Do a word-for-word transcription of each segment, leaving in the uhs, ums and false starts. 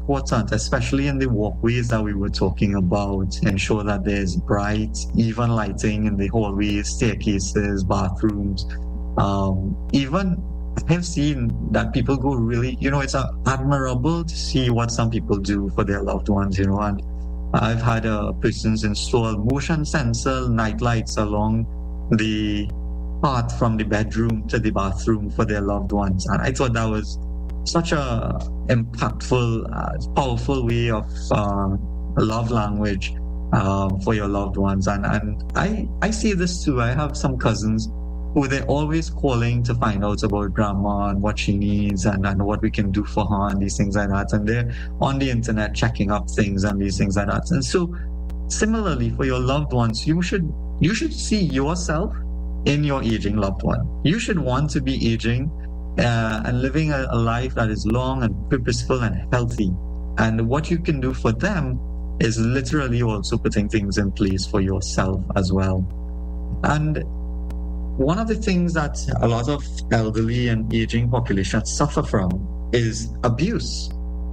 important, especially in the walkways that we were talking about. Ensure that there's bright, even lighting in the hallways, staircases, bathrooms. Um, even I've seen that people go really, you know, it's uh, admirable to see what some people do for their loved ones, you know, and I've had uh, persons install motion sensor night lights along the path from the bedroom to the bathroom for their loved ones. And I thought that was such a impactful, uh, powerful way of uh, love language um, for your loved ones. And, and I, I see this too. I have some cousins who they're always calling to find out about grandma and what she needs and, and what we can do for her and these things like that. And they're on the internet checking up things and these things like that. And so similarly for your loved ones, you should you should see yourself in your aging loved one. You should want to be aging uh, and living a, a life that is long and purposeful and healthy. And what you can do for them is literally also putting things in place for yourself as well. And one of the things that a lot of elderly and aging populations suffer from is abuse.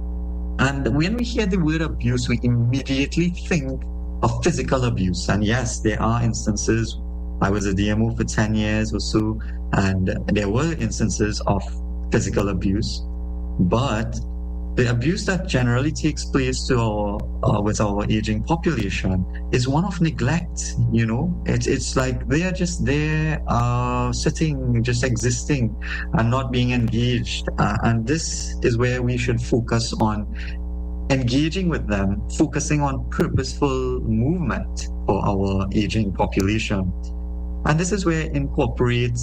And when we hear the word abuse, we immediately think of physical abuse. And yes, there are instances. I was a D M O for ten years or so, and there were instances of physical abuse. But the abuse that generally takes place to our, uh, with our aging population is one of neglect. You know, it's it's like they are just there, uh, sitting, just existing, and not being engaged. Uh, and this is where we should focus on engaging with them, focusing on purposeful movement for our aging population. And this is where incorporate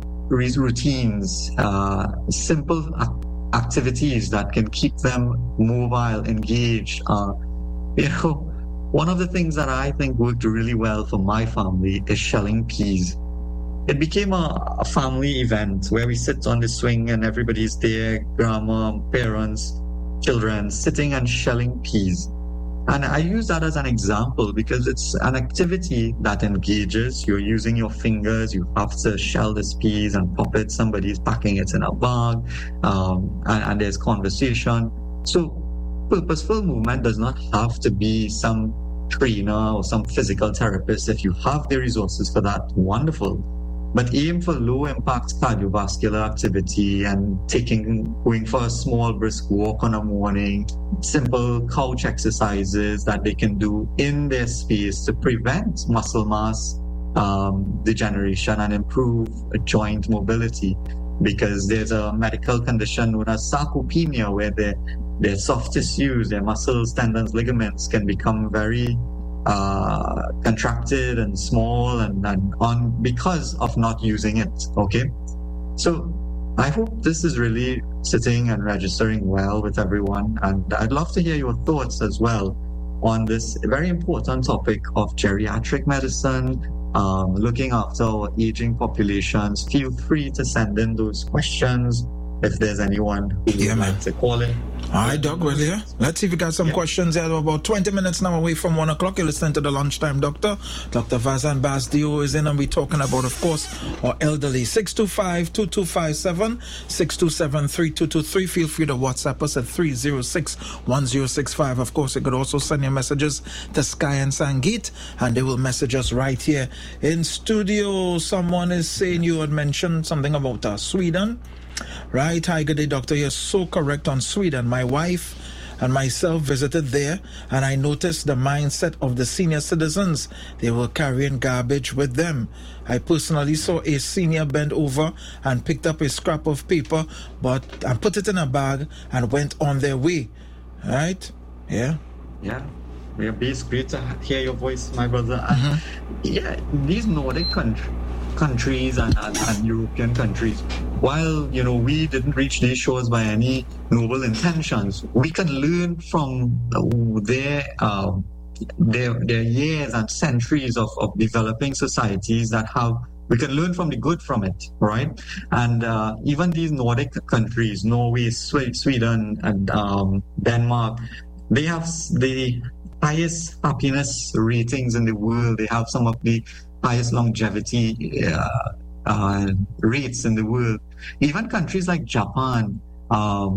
routines, uh, simple activities that can keep them mobile, engaged. Uh, you know, one of the things that I think worked really well for my family is shelling peas. It became a, a family event where we sit on the swing and everybody's there, grandma, parents, children, sitting and shelling peas. And I use that as an example because it's an activity that engages. You're using your fingers. You have to shell these peas and pop it. Somebody's packing it in a bag, um, and, and there's conversation. So purposeful movement does not have to be some trainer or some physical therapist. If you have the resources for that, wonderful. But aim for low impact cardiovascular activity and taking, going for a small brisk walk on a morning, simple couch exercises that they can do in their space to prevent muscle mass um, degeneration and improve joint mobility. Because there's a medical condition known as sarcopenia where their, their soft tissues, their muscles, tendons, ligaments can become very uh contracted and small and, and on because of not using it. Okay, so I hope this is really sitting and registering well with everyone, and I'd love to hear your thoughts as well on this very important topic of geriatric medicine, um, looking after our aging populations. Feel free to send in those questions if there's anyone who yeah, would man. like to call in. All right, Doc, we're here. Let's see if we got some yeah. questions here. We're about twenty minutes now away from one o'clock. You're listening to the Lunchtime Doctor. Doctor Vazan Basdio is in, and we're talking about, of course, our elderly. six two five, two two five seven, six two seven, three two two three. Feel free to WhatsApp us at three zero six, one zero six five. Of course, you could also send your messages to Sky and Sangeet, and they will message us right here in studio. Someone is saying you had mentioned something about uh, Sweden. Right, hi, good day, doctor. You're so correct on Sweden. My wife and myself visited there, and I noticed the mindset of the senior citizens. They were carrying garbage with them. I personally saw a senior bend over and picked up a scrap of paper, but and put it in a bag and went on their way. Right? Yeah. Yeah. It's great to hear your voice, my brother. Mm-hmm. Yeah, these Nordic countries. countries and, and, and European countries, while you know we didn't reach these shores by any noble intentions, we can learn from their um, their their years and centuries of, of developing societies that have. We can learn from the good from it, right? And uh, even these Nordic countries, Norway, Sweden, and um, Denmark, they have the highest happiness ratings in the world. They have some of the highest longevity uh, uh, rates in the world. Even countries like Japan, um,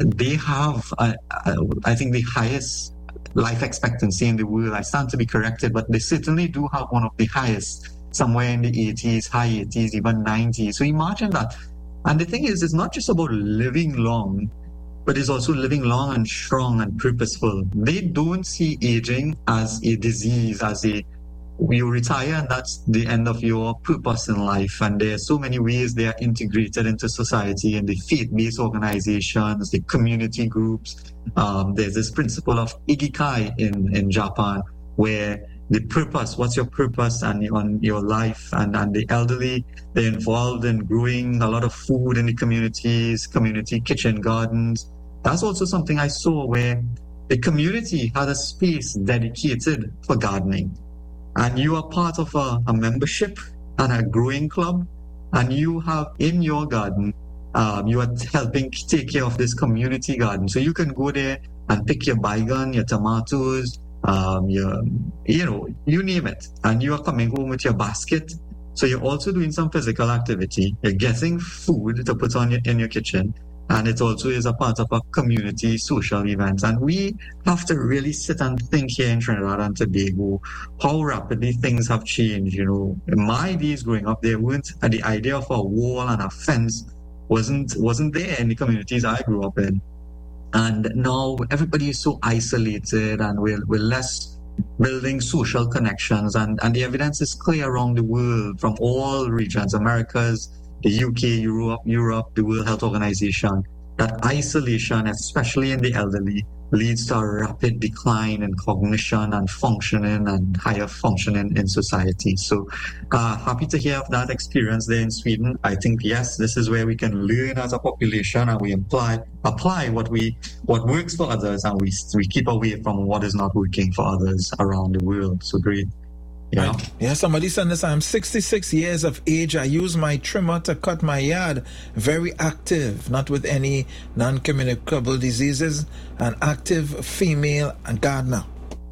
they have, uh, uh, I think, the highest life expectancy in the world. I stand to be corrected, but they certainly do have one of the highest, somewhere in the eighties, high eighties, even nineties. So imagine that. And the thing is, it's not just about living long, but it's also living long and strong and purposeful. They don't see aging as a disease, as a, you retire and that's the end of your purpose in life. And there are so many ways they are integrated into society, in the faith-based organizations, the community groups. Um, there's this principle of ikigai in, in Japan, where the purpose, what's your purpose and on your life, and, and the elderly, they're involved in growing a lot of food in the communities, community kitchen gardens. That's also something I saw, where the community had a space dedicated for gardening. And you are part of a, a membership and a growing club, and you have in your garden, um, you are helping take care of this community garden. So you can go there and pick your baigan, your tomatoes, um, your, you know, you name it. And you are coming home with your basket. So you're also doing some physical activity. You're getting food to put on your, in your kitchen. And it also is a part of a community social event. And we have to really sit and think here in Trinidad and Tobago how rapidly things have changed. You know, in my days growing up, there weren't, uh, the idea of a wall and a fence wasn't wasn't there in the communities I grew up in. And now everybody is so isolated, and we're, we're less building social connections. And, and the evidence is clear around the world from all regions, Americas, the U K, Europe, Europe, the World Health Organization, that isolation, especially in the elderly, leads to a rapid decline in cognition and functioning and higher functioning in society. So uh, happy to hear of that experience there in Sweden. I think, yes, this is where we can learn as a population, and we apply apply what we what works for others, and we we keep away from what is not working for others around the world. So great. Yeah. Right. Yeah, somebody said this. I'm sixty-six years of age. I use my trimmer to cut my yard. Very active, not with any non-communicable diseases. An active female gardener.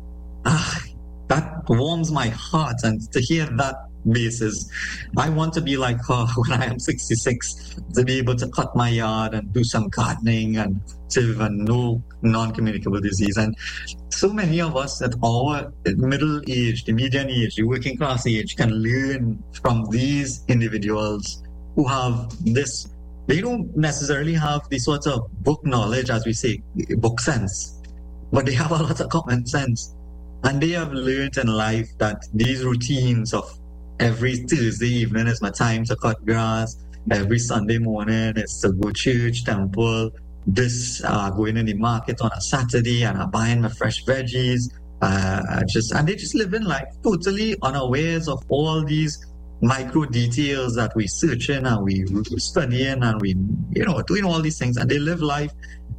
Ah, that warms my heart. And to hear that basis, I want to be like her when I am sixty-six, to be able to cut my yard and do some gardening and active and no non-communicable disease. And so many of us at our middle age, the median age, the working class age, can learn from these individuals who have this. They don't necessarily have the sort of book knowledge, as we say, book sense, but they have a lot of common sense. And they have learned in life that these routines of every Thursday evening is my time to cut grass, every Sunday morning is to go church, temple, this uh, going in the market on a Saturday and I'm buying my fresh veggies, uh, just and they just live in life totally unawares of all these micro details that we search in and we studying and we, you know, doing all these things, and they live life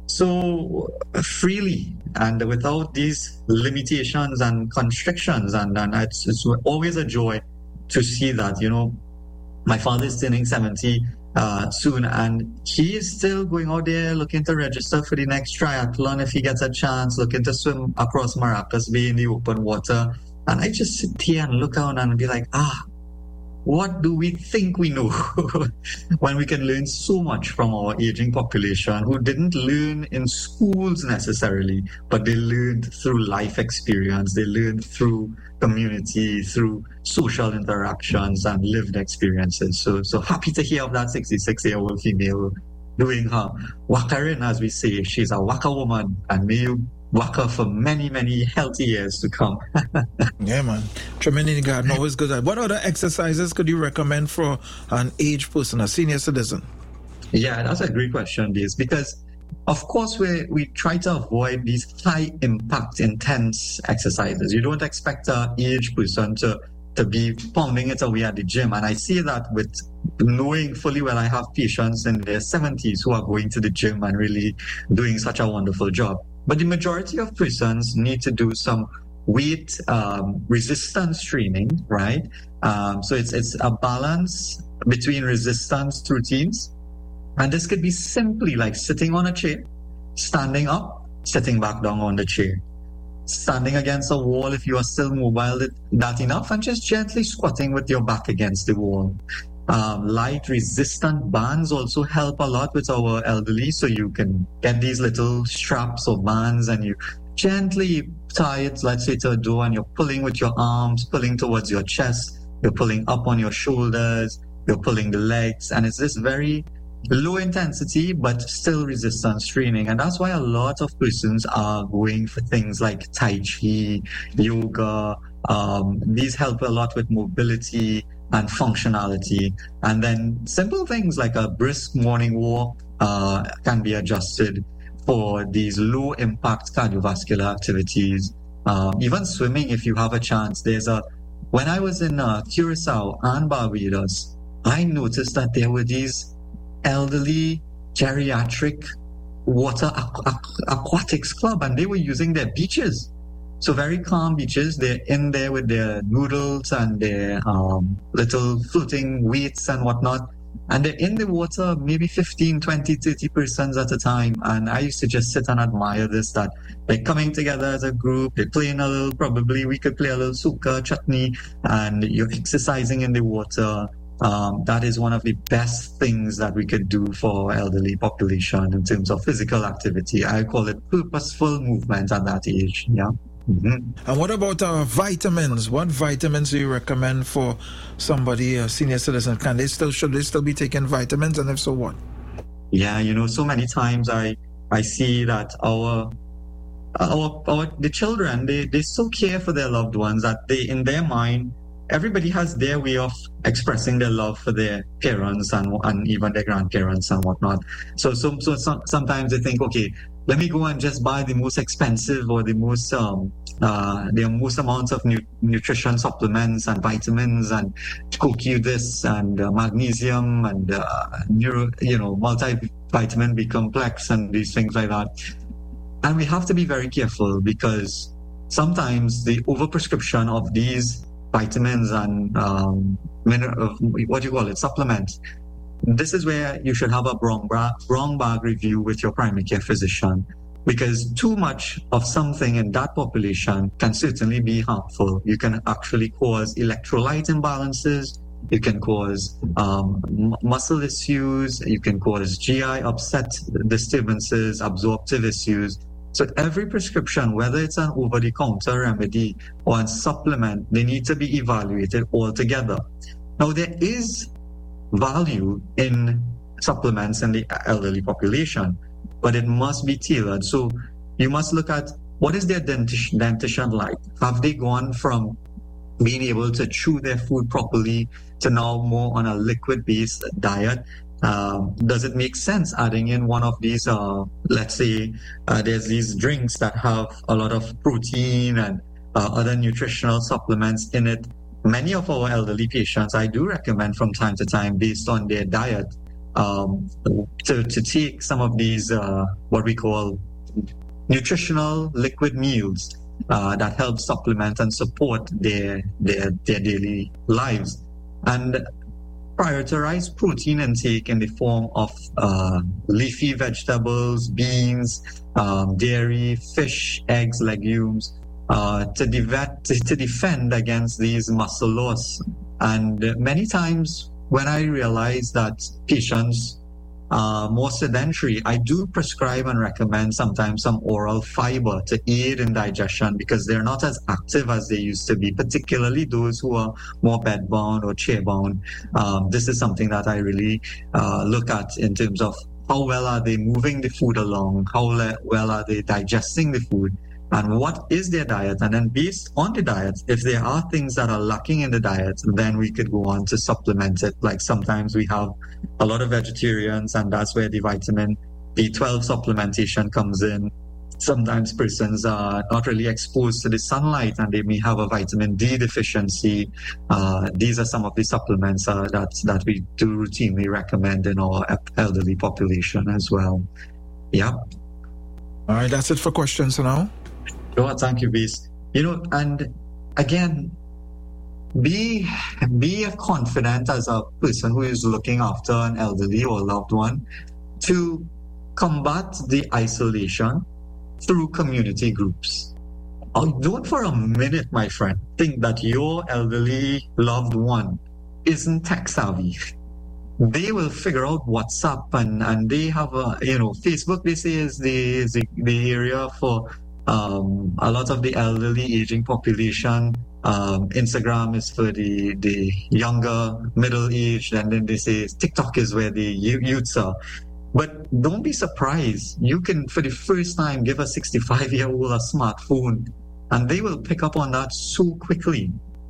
so freely and without these limitations and constrictions, and, and it's, it's always a joy to see that. You know, my father is turning seventy uh, soon, and he is still going out there looking to register for the next triathlon if he gets a chance, looking to swim across Maracas Bay in the open water. And I just sit here and look out and be like, ah, what do we think we know when we can learn so much from our aging population who didn't learn in schools necessarily, but they learned through life experience, they learned through community, through social interactions and lived experiences. So so happy to hear of that sixty-six-year-old female doing her wakarin, as we say. She's a waka woman, and may you waka for many, many healthy years to come. Yeah, man. Tremendous garden, always good. What other exercises could you recommend for an aged person, a senior citizen? Yeah, that's a great question, Diz, because of course we we try to avoid these high impact, intense exercises. You don't expect an aged person to to be pounding it away at the gym. And I see that with knowing fully well I have patients in their seventies who are going to the gym and really doing such a wonderful job. But the majority of persons need to do some weight um, resistance training, right? Um, so it's it's a balance between resistance routines. And this could be simply like sitting on a chair, standing up, sitting back down on the chair, standing against a wall if you are still mobile that enough, and just gently squatting with your back against the wall. Um, light resistant bands also help a lot with our elderly. So you can get these little straps or bands and you gently tie it, let's say, to a door, and you're pulling with your arms, pulling towards your chest, you're pulling up on your shoulders, you're pulling the legs, and it's this very low intensity but still resistance training. And that's why a lot of persons are going for things like Tai Chi, yoga. Um, these help a lot with mobility and functionality. And then simple things like a brisk morning walk uh, can be adjusted for these low impact cardiovascular activities. Um, even swimming, if you have a chance. There's a when I was in uh, Curacao and Barbados, I noticed that there were these elderly geriatric water aqu- aqu- aquatics club, and they were using their beaches. So very calm beaches. They're in there with their noodles and their um, little floating weights and whatnot. And they're in the water maybe fifteen, twenty, thirty persons at a time. And I used to just sit and admire this, that they're coming together as a group. They're playing a little, probably we could play a little suka, chutney, and you're exercising in the water. Um, that is one of the best things that we could do for our elderly population in terms of physical activity. I call it purposeful movement at that age. Yeah. Mm-hmm. And what about uh, vitamins? What vitamins do you recommend for somebody, a senior citizen? Can they still, should they still be taking vitamins? And if so, what? Yeah, you know, so many times I, I see that our, our, our, the children, they, they so care for their loved ones that they, in their mind, everybody has their way of expressing their love for their parents and and even their grandparents and whatnot. So, so, so some, sometimes they think, okay, let me go and just buy the most expensive or the most um uh the most amounts of nu- nutrition supplements and vitamins and cook you this and uh, magnesium and uh, neuro you know multivitamin B complex and these things like that. And we have to be very careful, because sometimes the overprescription of these vitamins and um, mineral, what do you call it, supplements. This is where you should have a brown bag, brown bag review with your primary care physician, because too much of something in that population can certainly be harmful. You can actually cause electrolyte imbalances. You can cause um, m- muscle issues. You can cause G I upset disturbances, absorptive issues. So every prescription, whether it's an over-the-counter remedy or a supplement, they need to be evaluated altogether. Now, there is value in supplements in the elderly population, but it must be tailored. So you must look at what is their dentition, dentition like? Have they gone from being able to chew their food properly to now more on a liquid-based diet? Uh, does it make sense adding in one of these, uh, let's say, uh, there's these drinks that have a lot of protein and uh, other nutritional supplements in it? Many of our elderly patients, I do recommend from time to time, based on their diet, um, to, to take some of these, uh, what we call nutritional liquid meals uh, that help supplement and support their, their, their daily lives. And prioritize protein intake in the form of uh, leafy vegetables, beans, um, dairy, fish, eggs, legumes, uh, to, de- to, to defend against these muscle loss. And many times when I realize that patients are more sedentary, I do prescribe and recommend sometimes some oral fiber to aid in digestion, because they're not as active as they used to be, particularly those who are more bedbound or chairbound. Um, this is something that I really uh, look at in terms of how well are they moving the food along, how le- well are they digesting the food, and what is their diet. And then based on the diet, if there are things that are lacking in the diet, then we could go on to supplement it. Like sometimes we have a lot of vegetarians, and that's where the vitamin B twelve supplementation comes in. Sometimes persons are not really exposed to the sunlight and they may have a vitamin D deficiency. Uh, these are some of the supplements uh, that, that we do routinely recommend in our elderly population as well. Yeah. All right, that's it for questions now. Sure, thank you, Beast. You know, and again, be be confident as a person who is looking after an elderly or loved one to combat the isolation through community groups. Oh, don't for a minute, my friend, think that your elderly loved one isn't tech savvy, they will figure out WhatsApp, and, and they have a, you know, Facebook, they say, is the, is the, the area for um, a lot of the elderly aging population. Um, Instagram is for the, the younger, middle-aged, and then they say TikTok is where the youths are. But don't be surprised. You can, for the first time, give a sixty-five-year-old a smartphone, and they will pick up on that so quickly.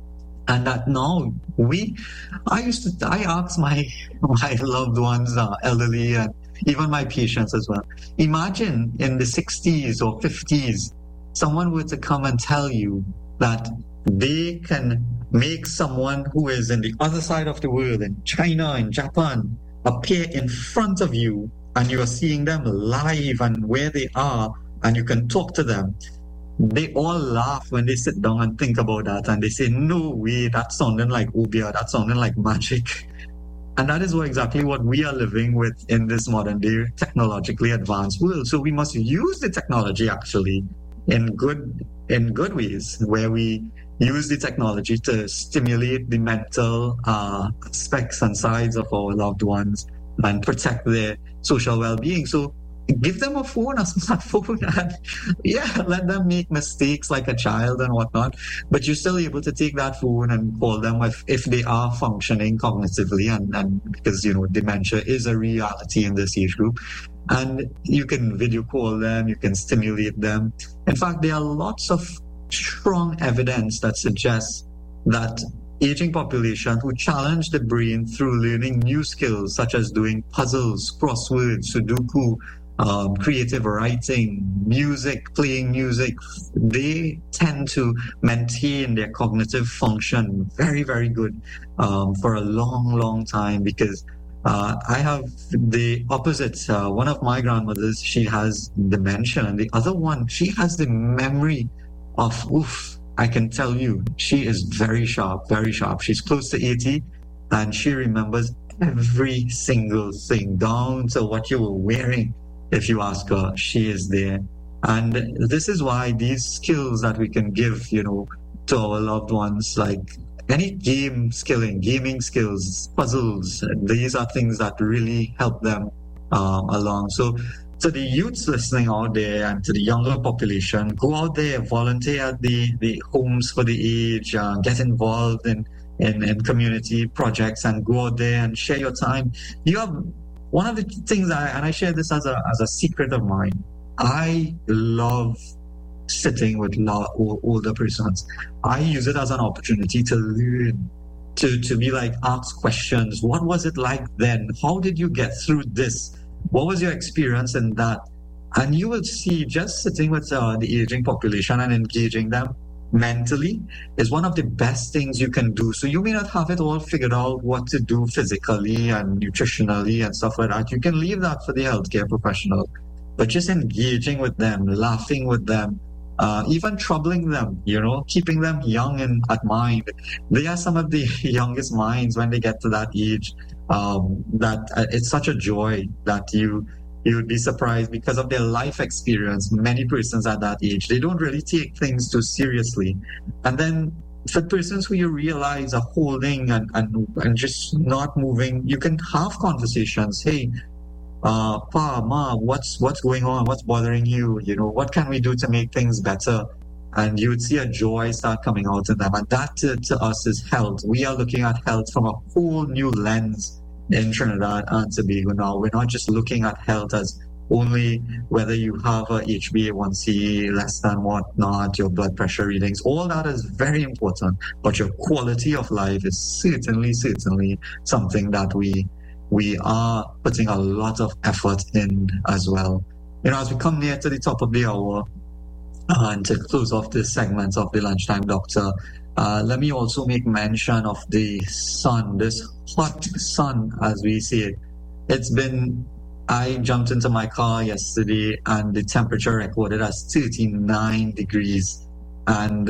And that now we, I used to, I ask my my loved ones, uh, elderly, and even my patients as well. Imagine in the sixties or fifties, someone were to come and tell you that they can make someone who is in the other side of the world, in China, in Japan, appear in front of you, and you are seeing them live and where they are, and you can talk to them. They all laugh when they sit down and think about that, and they say, no way, that's sounding like Obia, that's sounding like magic. And that is what exactly what we are living with in this modern day technologically advanced world. So we must use the technology actually in good in good ways, where we use the technology to stimulate the mental uh, aspects and sides of our loved ones and protect their social well-being. So give them a phone, a smartphone, and yeah, let them make mistakes like a child and whatnot. But you're still able to take that phone and call them if, if they are functioning cognitively, and, and because, you know, dementia is a reality in this age group. And you can video call them, you can stimulate them. In fact, there are lots of strong evidence that suggests that aging population who challenge the brain through learning new skills such as doing puzzles, crosswords, Sudoku, um, creative writing, music, playing music, they tend to maintain their cognitive function very, very good um, for a long, long time. Because uh, I have the opposite. Uh, one of my grandmothers, she has dementia, and the other one, she has the memory of, oof, I can tell you, she is very sharp, very sharp. She's close to eighty, and she remembers every single thing, down to what you were wearing. If you ask her, she is there. And this is why these skills that we can give, you know, to our loved ones, like any game skilling, gaming skills, puzzles, these are things that really help them um, along. So to the youths listening out there and to the younger population, go out there, volunteer at the, the homes for the aged, uh, get involved in, in, in community projects, and go out there and share your time. You have one of the things, I, and I share this as a, as a secret of mine, I love sitting with lo- older persons. I use it as an opportunity to learn, to, to be like, ask questions. What was it like then? How did you get through this? What was your experience in that? And you will see, just sitting with uh, the aging population and engaging them mentally is one of the best things you can do. So you may not have it all figured out what to do physically and nutritionally and stuff like that. You can leave that for the healthcare professional. But just engaging with them, laughing with them, uh, even troubling them, you know, keeping them young and at mind. They are some of the youngest minds when they get to that age. Um, that uh, it's such a joy that you you would be surprised because of their life experience. Many persons at that age, they don't really take things too seriously. And then for persons who you realize are holding and, and, and just not moving, you can have conversations. Hey, uh, Pa, Ma, what's, what's going on? What's bothering you? You know, what can we do to make things better? And you would see a joy start coming out in them. And that to, to us is health. We are looking at health from a whole new lens in Trinidad and Tobago now. We're not just looking at health as only whether you have a H b A one C less than whatnot, your blood pressure readings. All that is very important, but your quality of life is certainly, certainly something that we we are putting a lot of effort in as well. You know, as we come near to the top of the hour, uh, and to close off this segment of the Lunchtime Doctor, Uh, let me also make mention of the sun, this hot sun, as we see it. It's been, I jumped into my car yesterday and the temperature recorded as thirty-nine degrees. And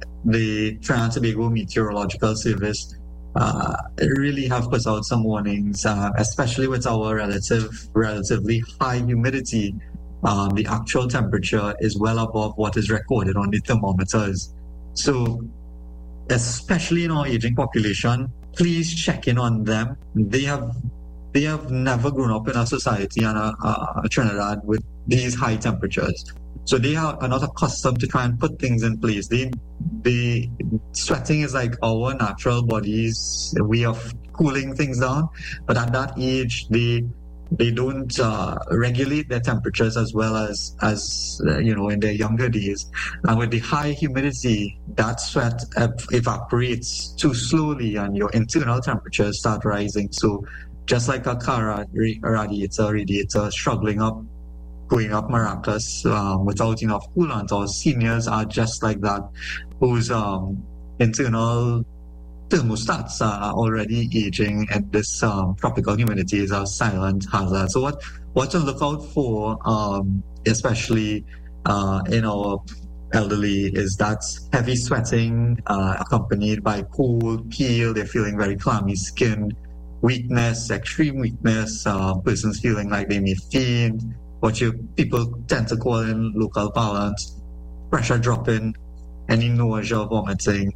the Trinidad and Tobago Meteorological Service uh, really have put out some warnings, uh, especially with our relative, relatively high humidity. Um, the actual temperature is well above what is recorded on the thermometers. So, especially in our aging population, please check in on them. They have they have never grown up in a society and a, a, a Trinidad with these high temperatures. So they are, are not accustomed to try and put things in place. They, they, sweating is like our natural body's way of cooling things down. But at that age, they they don't uh, regulate their temperatures as well as, as uh, you know, in their younger days. And with the high humidity, that sweat ev- evaporates too slowly and your internal temperatures start rising. So just like a car radiator, radiator struggling up, going up miraculous um, without enough coolant, or seniors are just like that, whose um, internal thermostats are already aging, and this um, tropical humidity is a silent hazard. So what, what to look out for, um, especially uh, in our elderly, is that heavy sweating uh, accompanied by cold, pale, they're feeling very clammy skin, weakness, extreme weakness, uh, persons feeling like they may faint, what you people tend to call in local parlance, pressure dropping, any nausea, vomiting.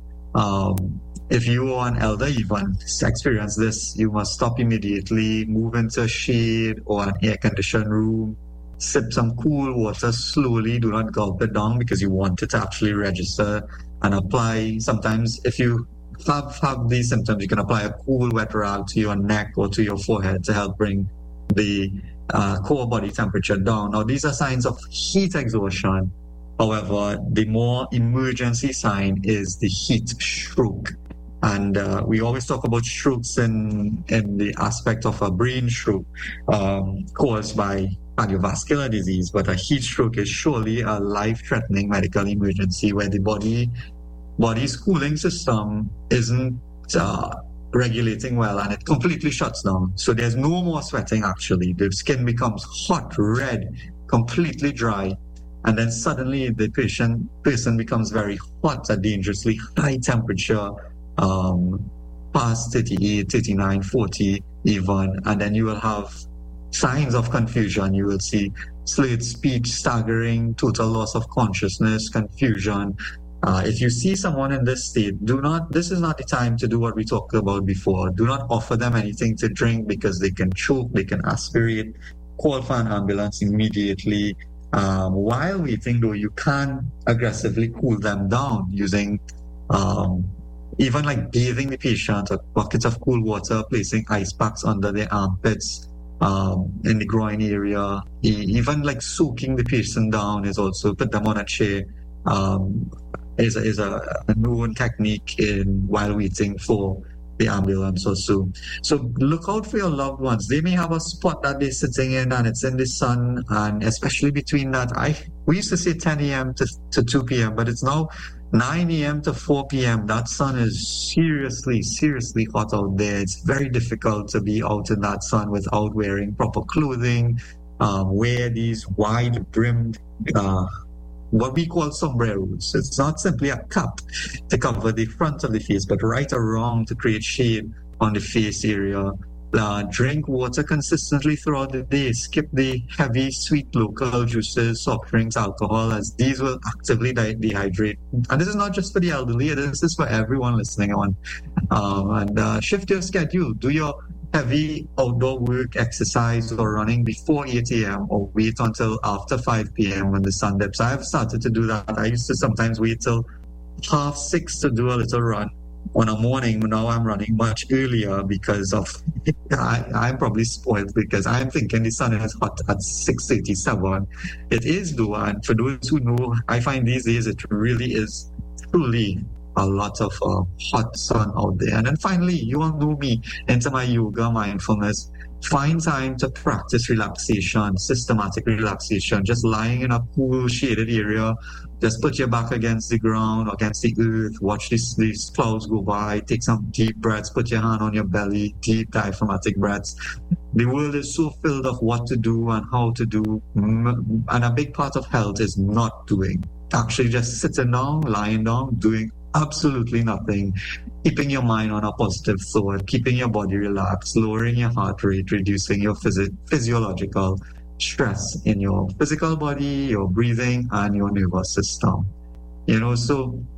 Um, if you are an elder even experience this, you must stop immediately, move into a shade or an air-conditioned room, sip some cool water slowly, do not gulp it down because you want it to actually register, and apply. Sometimes if you have, have these symptoms, you can apply a cool wet rag to your neck or to your forehead to help bring the uh, core body temperature down. Now, these are signs of heat exhaustion. However, the more emergency sign is the heat stroke. And uh, we always talk about strokes in, in the aspect of a brain stroke um, caused by cardiovascular disease, but a heat stroke is surely a life-threatening medical emergency where the body body's cooling system isn't uh, regulating well and it completely shuts down. So there's no more sweating actually. The skin becomes hot, red, completely dry. And then suddenly the patient person becomes very hot at dangerously high temperature, um, past thirty-eight, thirty-nine, forty even. And then you will have signs of confusion. You will see slurred speech, staggering, total loss of consciousness, confusion. Uh, if you see someone in this state, do not, this is not the time to do what we talked about before. Do not offer them anything to drink because they can choke, they can aspirate. Call for an ambulance immediately. Um, while waiting, though, you can aggressively cool them down using um, even like bathing the patient, a bucket of cool water, placing ice packs under their armpits, um, in the groin area. Even like soaking the patient down is also, put them on a chair, um, is, a, is a, a known technique in while waiting for the ambulance or so. So look out for your loved ones. They may have a spot that they're sitting in and it's in the sun, and especially between that, I we used to say ten a.m. to, to two p.m., but it's now nine a.m. to four p.m. That sun is seriously, seriously hot out there. It's very difficult to be out in that sun without wearing proper clothing. Um, wear these wide-brimmed uh, what we call sombreros. It's not simply a cap to cover the front of the face, but right around to create shade on the face area. Uh, drink water consistently throughout the day. Skip the heavy, sweet local juices, soft drinks, alcohol, as these will actively de- dehydrate. And this is not just for the elderly, this is for everyone listening on. Um, and uh, shift your schedule. Do your heavy outdoor work, exercise, or running before eight a.m. or wait until after five p.m. when the sun dips. I've started to do that. I used to sometimes wait till half six to do a little run on a morning. Now I'm running much earlier because of I, I'm probably spoiled because I'm thinking the sun is hot at six thirty-seven. It is though, and for those who know, I find these days it really is truly a lot of uh, hot sun out there. And then finally, you all know me into my yoga, mindfulness. Find time to practice relaxation, systematic relaxation, just lying in a cool, shaded area. Just put your back against the ground, against the earth, watch these, these clouds go by, take some deep breaths, put your hand on your belly, deep diaphragmatic breaths. The world is so filled of what to do and how to do, and a big part of health is not doing. Actually just sitting down, lying down, doing absolutely nothing, keeping your mind on a positive thought, keeping your body relaxed, lowering your heart rate, reducing your phys- physiological stress in your physical body, your breathing, and your nervous system. You know, so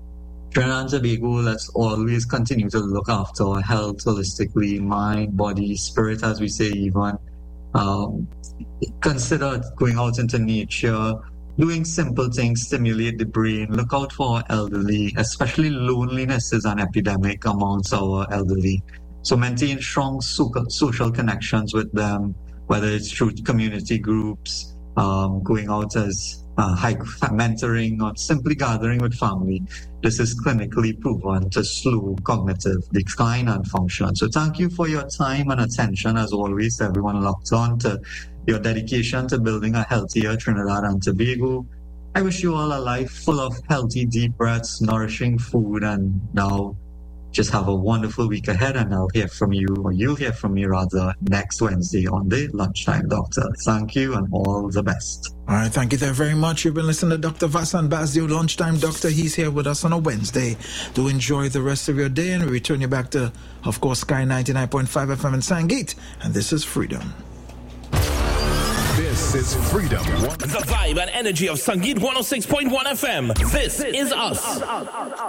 Trinidad and Tobago, let's always continue to look after our health holistically, mind, body, spirit, as we say even. Um, consider going out into nature, doing simple things, stimulate the brain, look out for our elderly, especially loneliness is an epidemic amongst our elderly. So maintain strong social connections with them, whether it's through community groups, um, going out as uh, hike, mentoring, or simply gathering with family. This is clinically proven to slow cognitive decline and function. So thank you for your time and attention, as always, everyone locked on to your dedication to building a healthier Trinidad and Tobago. I wish you all a life full of healthy, deep breaths, nourishing food, and now just have a wonderful week ahead, and I'll hear from you, or you'll hear from me rather, next Wednesday on the Lunchtime Doctor. Thank you and all the best. All right, thank you there very much. You've been listening to Doctor Vasan Basdio, Lunchtime Doctor. He's here with us on a Wednesday. Do enjoy the rest of your day, and we return you back to, of course, Sky ninety-nine point five F M in Sangate, and this is Freedom. This is Freedom. The vibe and energy of Sangit one oh six point one F M. This is us.